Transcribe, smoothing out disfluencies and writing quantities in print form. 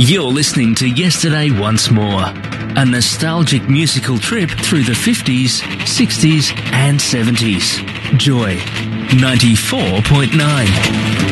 You're listening to Yesterday Once More, a nostalgic musical trip through the 50s, 60s and 70s. Joy 94.9.